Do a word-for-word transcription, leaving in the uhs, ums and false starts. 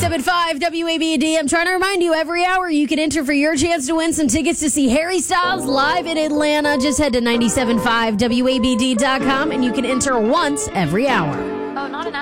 seven five W A B D. I'm trying to remind you, every hour you can enter for your chance to win some tickets to see Harry Styles live in Atlanta. Just head to nine seven five W A B D dot com and you can enter once every hour. Oh, not an